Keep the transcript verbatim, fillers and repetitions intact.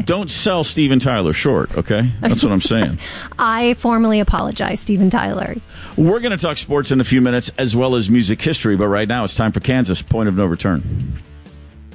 Don't sell Steven Tyler short, okay? That's what I'm saying. I formally apologize, Steven Tyler. We're going to talk sports in a few minutes as well as music history, but right now it's time for Kansas Point of No Return.